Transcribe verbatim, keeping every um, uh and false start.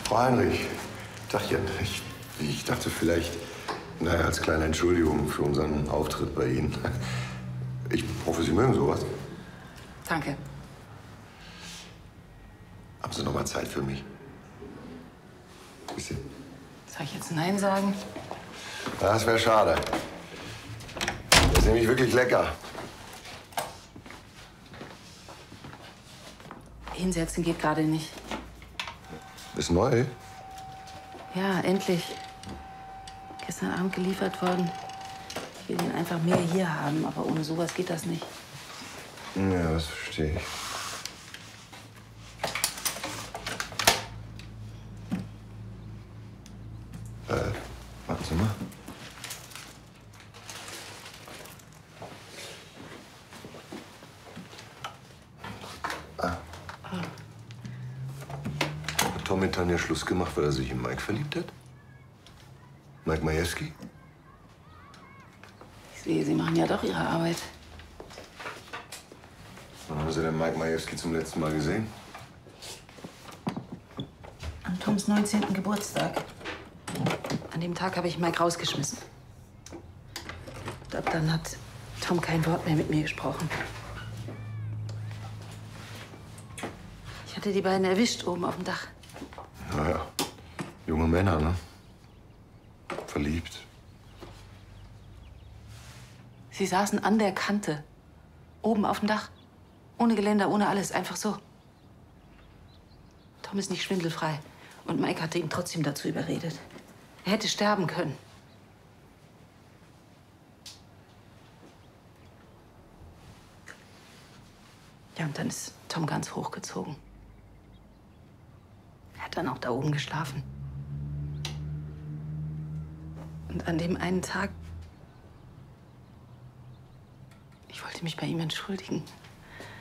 Frau Heinrich, Tachchen, ich, ich dachte vielleicht, naja, als kleine Entschuldigung für unseren Auftritt bei Ihnen. Ich hoffe, Sie mögen sowas. Danke. Haben Sie noch mal Zeit für mich? Bisschen. Soll ich jetzt Nein sagen? Ja, das wäre schade. Das ist nämlich wirklich lecker. Hinsetzen geht gerade nicht. Ist neu? Ja, endlich. Gestern Abend geliefert worden. Ich will ihn einfach mehr hier haben, aber ohne sowas geht das nicht. Ja, das verstehe ich. Äh, warten Sie mal. Ah. Hat Tom mit Tanja Schluss gemacht, weil er sich in Mike verliebt hat? Mike Majewski? Ich sehe, Sie machen ja doch Ihre Arbeit. Wann haben Sie denn Mike Majewski zum letzten Mal gesehen? An Toms neunzehnten Geburtstag. An dem Tag habe ich Mike rausgeschmissen. Und ab dann hat Tom kein Wort mehr mit mir gesprochen. Ich hatte die beiden erwischt oben auf dem Dach. Naja, junge Männer, ne? Verliebt. Sie saßen an der Kante, oben auf dem Dach. Ohne Geländer, ohne alles, einfach so. Tom ist nicht schwindelfrei. Und Mike hatte ihn trotzdem dazu überredet. Er hätte sterben können. Ja, und dann ist Tom ganz hochgezogen. Er hat dann auch da oben geschlafen. Und an dem einen Tag, ich wollte mich bei ihm entschuldigen.